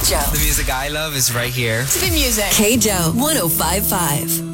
Joe. The music I love is right here. To the music. K Joe 105.5.